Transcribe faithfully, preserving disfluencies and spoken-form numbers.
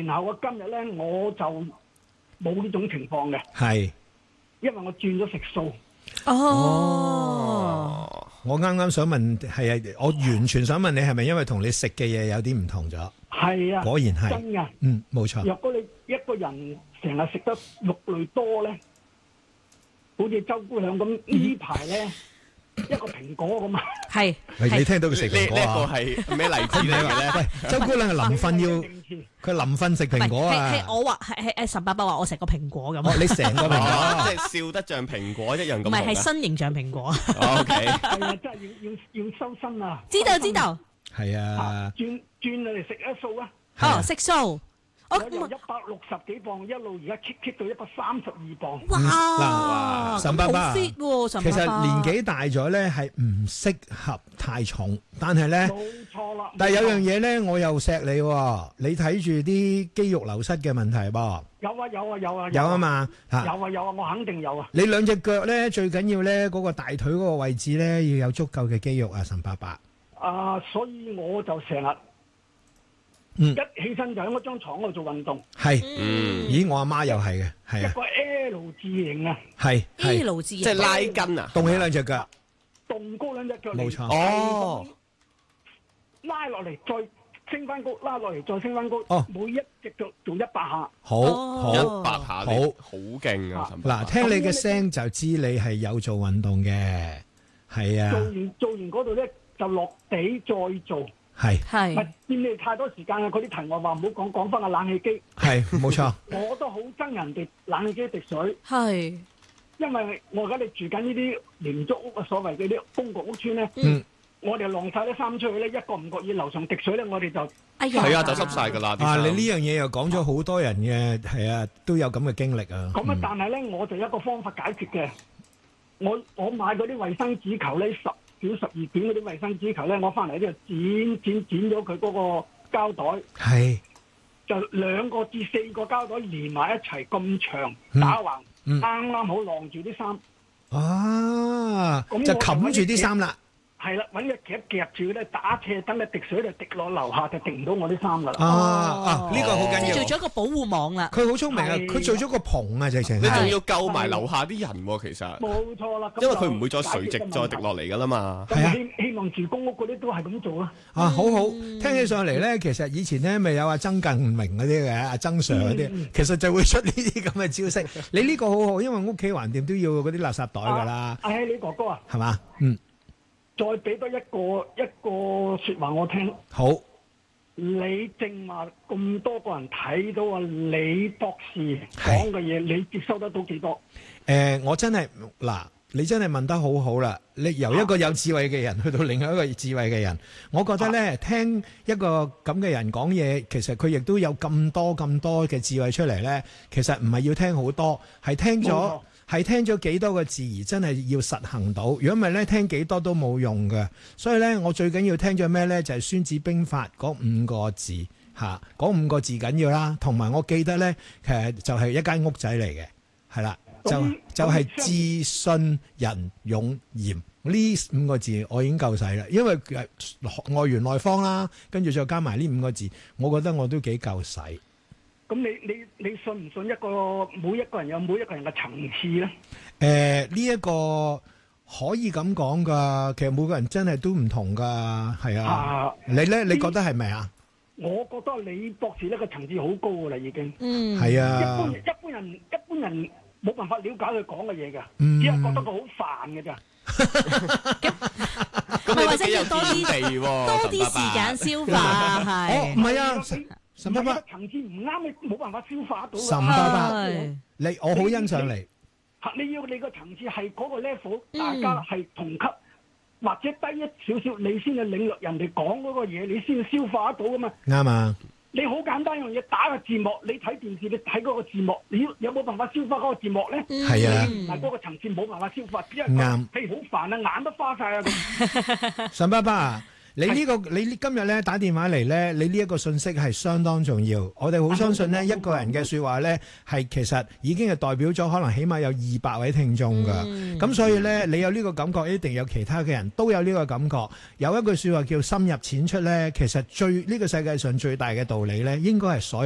年後嘅今日咧，我就冇呢種情況嘅， 係， 因為我轉咗食素。 哦， 我啱啱想問係啊，我完全想問你係咪因為同你食嘅嘢有啲唔同咗？ 係啊， 果然係真嘅。 嗯，冇錯。 若果你一個人成日食得肉類多咧，好似周姑娘咁呢排咧，一個蘋果咁啊。 係喂，你聽到佢食呢呢一個蘋果啊？ 係咩例子嚟嘅咧？ 喂，周姑娘係臨瞓要佢臨瞓食蘋果係啊？ 係我話係係誒，岑伯伯話我食個蘋果咁哦， 啊， 你成個蘋果哦，即係笑得像蘋果一樣咁唔係係紅啊身形像蘋果。 O K， 係啊，真係要要要收身啊！ 知道知道， 係啊啊， 轉轉嚟食一素啊！ 哦食素， 我由一百六十幾磅一路而家 kick kick 到一百三十二磅。 哇， 嗱岑伯伯好 fit 喎，岑其實伯伯年紀大咗咧係唔適合太重，但係咧。 冇錯啦。 但係有樣嘢咧，我又錫你喎，你睇住啲肌肉流失嘅問題噃。 有啊有啊有啊有啊嘛嚇。 有啊有啊，我肯定有啊。 你兩隻腳咧最緊要咧嗰個大腿嗰個位置咧要有足夠嘅肌肉啊，岑伯伯。 啊，所以我就成日嗯一起身就喺嗰張床嗰度做運動， 係， 嗯， 咦我阿媽又係嘅，係啊， 一個 L 字形啊， 係 A 係， 路字即係拉筋啊！ 動起兩隻腳， 動高兩隻腳嚟， 冇錯哦， 拉落嚟再升翻高，拉落嚟再升翻高， 哦每一隻腳做一百下。 好好一百下好你好勁啊！陳伯嗱，聽你嘅聲就知你係有做運動嘅，係啊， 做完做完嗰度咧就落地再做， 係唔係係佔你哋太多時間啊！嗰啲題外話唔好講，講翻個冷氣機， 係冇錯， 我都好憎人哋冷氣機滴水。 係因為我而家哋住緊呢啲廉租屋啊，所謂嘅啲公共屋邨咧， 嗯我哋晾晒啲衫出去咧，一個唔覺意樓上滴水咧，我哋就哎呀， 係啊，就濕晒㗎啦啲啊， 衫你呢樣嘢又講咗好多人嘅，係啊，都有咁嘅經歷啊， 咁啊。但係咧，我就有一個方法解決嘅。我我買嗰啲衛生紙球咧，十卷十二卷嗰啲衛生紙球咧，我翻嚟呢度剪剪剪咗佢嗰個膠袋， 係， 就兩個至四個膠袋連埋一齊咁長嗯打橫， 嗯啱啱好晾住啲衫。 啊， 咁我就冚住啲衫啦。 係啦，揾隻夾夾住咧，打斜等佢滴水就滴落樓下，就滴唔到我啲衫噶啦。 啊啊！呢個好緊要即係。做咗一個保護網啦。 佢好聰明啊！ 係佢做咗個棚啊，直情你係仲要救埋樓下啲人喎，其實， 冇錯啦，咁因為佢唔會再就垂直再滴落嚟㗎啦嘛。 係啊咁希希望住公屋嗰啲都係咁做啊。 啊，好好聽起上嚟咧。其實以前咧咪有阿曾近明嗰啲嘅，阿曾 Sir 嗰啲，其實就會出呢啲咁嘅招式。你呢個好好，因為屋企橫掂都要嗰啲垃圾袋㗎啦， 阿希你哥哥啊， 係嘛？嗯， 再俾多一個一個説話我聽。 好。 你正話咁多個人睇到啊，李博士講嘅嘢，你接收得到幾多？ 誒，我真係嗱，你真係問得好好啦！你由一個有智慧嘅人去到另外一個智慧嘅人，我覺得咧，聽一個咁嘅人講嘢，其實佢亦都有咁多咁多嘅智慧出嚟咧。其實唔係要聽好多，係聽咗冇錯係聽咗幾多個字而真係要實行到。如果唔係咧，聽幾多都冇用嘅。所以咧，我最緊要聽咗咩咧？就係《孫子兵法》嗰五個字嚇，嗰五個字緊要啦。同埋我記得咧，其實就係一間屋仔嚟嘅，係啦。就咁就係咁智信仁勇嚴呢五個字，我已經夠使啦。因為誒外圓內方啦，跟住再加埋呢五個字，我覺得我都幾夠使。 咁你你你信唔信一個每一個人有每一個人嘅層次咧？ 誒呢一個可以咁講噶，其實每個人真係都唔同噶，係啊。 啊， 你咧，你覺得係咪啊？ 我覺得李博士呢個層次好高噶啦，已經。 嗯， 係一啊般。一般人一般人冇辦法了解佢講嘅嘢㗎， 嗯只係覺得佢好煩嘅咋。 咁咪或者你都幾有要多啲見地喎， 多啲時間消化哦，唔係。 係啊，岑伯伯唔係個，層次唔啱，你冇辦法消化到㗎。 岑伯伯係你我好欣賞你。 嚇！你要你個層次係嗰個 level， 嗯大家係同級或者低一少少，你先去領略人哋講嗰個嘢，你先去消化得到㗎嘛。 啱啊！ 你好簡單一樣嘢，打個字幕，你睇電視，你睇嗰個字幕，你要有冇辦法消化嗰個字幕咧？ 係啊唔係嗰個層次冇辦法消化，只係啱譬如好煩啊，眼都花晒啊咁。 岑伯伯啊，你呢、個你今日咧打電話嚟咧，你呢一個信息係相當重要。我哋好相信咧，一個人嘅説話咧係其實已經係代表咗可能起碼有二百位聽眾㗎。咁、 嗯所以咧，你有呢個感覺，一定有其他嘅人都有呢個感覺。有一句説話叫深入淺出咧，其實最呢、個世界上最大嘅道理咧，應該係所有